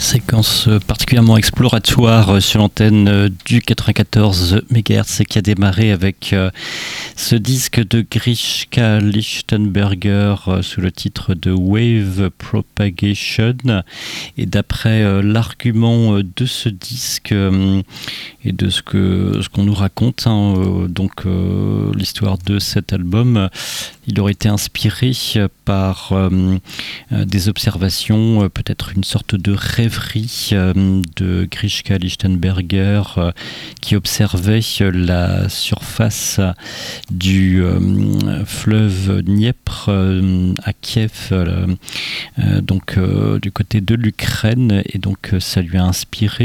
Séquence particulièrement exploratoire sur l'antenne du 94 MHz qui a démarré avec ce disque de Grishka Lichtenberger sous le titre de Wave Propagation. Et d'après l'argument de ce disque et de ce qu'on nous raconte, l'histoire de cet album, il aurait été inspiré par des observations, peut-être une sorte de rêverie de Grishka Lichtenberger qui observait la surface du fleuve Dniepr à Kiev, du côté de l'Ukraine, et donc ça lui a inspiré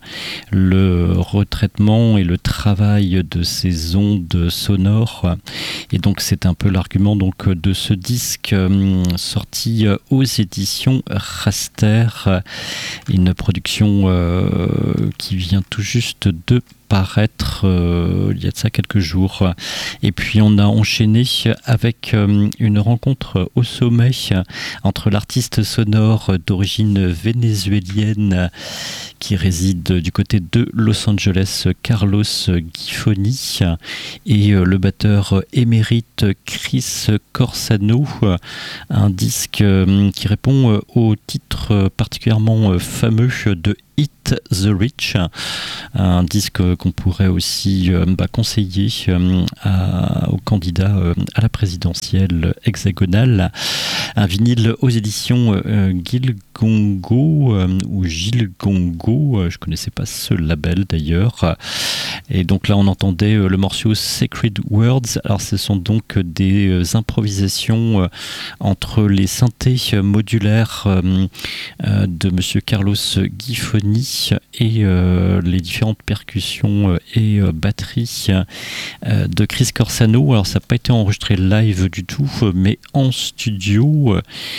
le retraitement et le travail de ces ondes sonores. Et donc c'est un peu l'argument de ce disque sorti aux éditions Raster, une production qui vient tout juste de paraître il y a de ça quelques jours. Et puis on a enchaîné avec une rencontre au sommet entre l'artiste sonore d'origine vénézuélienne qui réside du côté de Los Angeles, Carlos Gifoni, et le batteur émérite Chris Corsano. Un disque qui répond au titre particulièrement fameux de Hit the Rich, un disque qu'on pourrait aussi conseiller aux candidats à la présidentielle hexagonale. Un vinyle aux éditions Gil Gongo ou Gil Gongo, je connaissais pas ce label d'ailleurs. Et donc là on entendait le morceau Sacred Words. Alors ce sont donc des improvisations entre les synthés modulaires de monsieur Carlos Gifoni et les différentes percussions et batteries de Chris Corsano. Alors ça n'a pas été enregistré live du tout, mais en studio.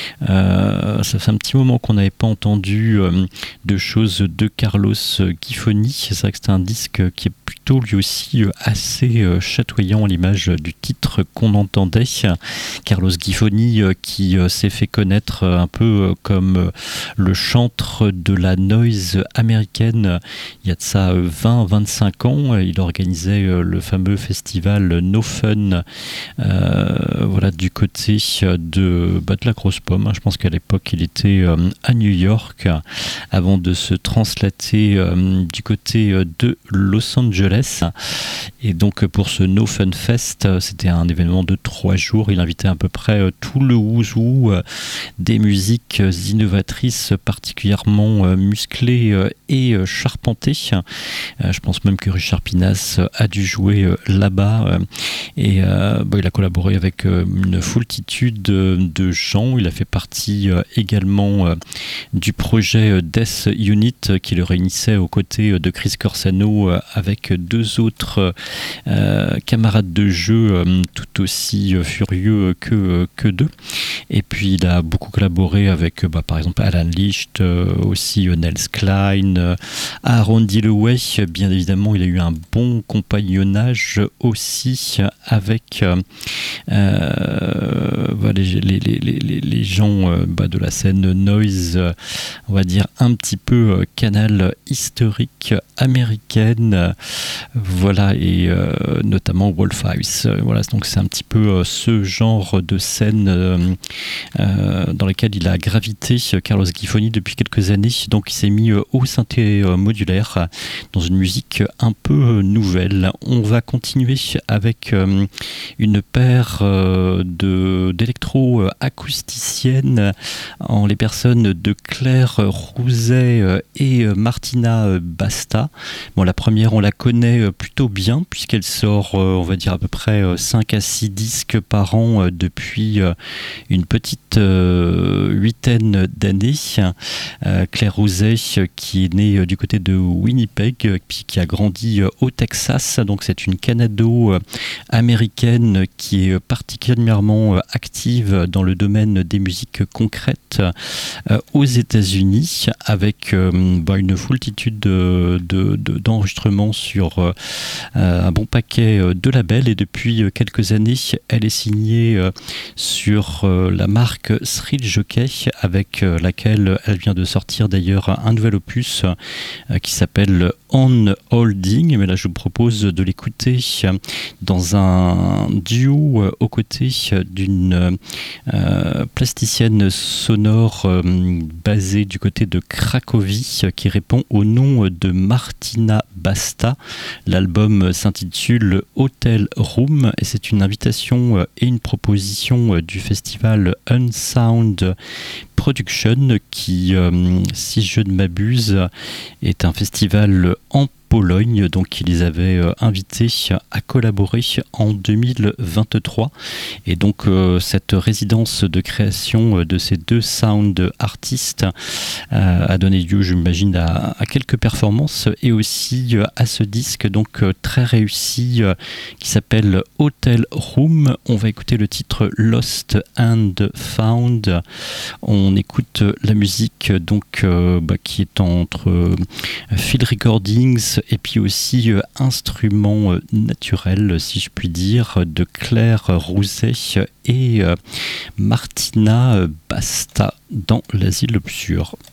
Ça fait un petit moment qu'on n'avait pas entendu de choses de Carlos Gifoni. C'est vrai que c'est un disque qui est plutôt lui aussi assez chatoyant à l'image du titre qu'on entendait. Carlos Gifoni qui s'est fait connaître un peu comme le chantre de la noise américaine il y a de ça 20-25 ans. Il organisait le fameux festival No Fun du côté de la Grosse Pomme. Je pense qu'à l'époque il était à New York avant de se translater du côté de Los Angeles. Et donc pour ce No Fun Fest, c'était un événement de 3 jours. Il invitait à peu près tout le ouzou des musiques innovatrices particulièrement musclées et charpentées. Je pense même que Richard Pinas a dû jouer là-bas. Et il a collaboré avec une foultitude de gens. Il a fait partie également du projet Death Unit qui le réunissait aux côtés de Chris Corsano avec 2 autres camarades de jeu tout aussi furieux que 2. Et puis il a beaucoup collaboré avec par exemple Alan Licht, aussi Nels Klein, Aaron Dilloway. Bien évidemment, il a eu un bon compagnonnage aussi avec les gens de la scène noise, on va dire un petit peu canal historique américaine. Et notamment Wolfhouse. Donc c'est un petit peu ce genre de scène dans lequel il a gravité, Carlos Gifoni, depuis quelques années. Donc il s'est mis au synthé modulaire dans une musique un peu nouvelle. On va continuer avec une paire d'électro-acousticiennes en les personnes de Claire Rouzet et Martina Basta. La première, on la connaît plutôt bien puisqu'elle sort, on va dire à peu près 5 à 6 disques par an depuis une petite 8aine d'années. Claire Rouzet qui est née du côté de Winnipeg puis qui a grandi au Texas. Donc c'est une Canado-américaine qui est particulièrement active dans le domaine des musiques concrètes aux États-Unis avec une foultitude d'enregistrements sur sur un bon paquet de labels et depuis quelques années, elle est signée sur la marque Thrill Jockey avec laquelle elle vient de sortir d'ailleurs un nouvel opus qui s'appelle On Holding. Mais là, je vous propose de l'écouter dans un duo aux côtés d'une plasticienne sonore basée du côté de Cracovie qui répond au nom de Martina Basta. L'album s'intitule Hotel Room et c'est une invitation et une proposition du festival Unsound Production qui, si je ne m'abuse, est un festival en Pologne, donc ils les avaient invités à collaborer en 2023 et donc cette résidence de création de ces deux sound artistes a donné lieu, j'imagine, à quelques performances et aussi à ce disque donc très réussi qui s'appelle Hotel Room. On va écouter le titre Lost and Found. On écoute la musique donc qui est entre field recordings et puis aussi instruments naturels, si je puis dire, de Claire Rouzet et Martina Basta dans l'Asile obscur.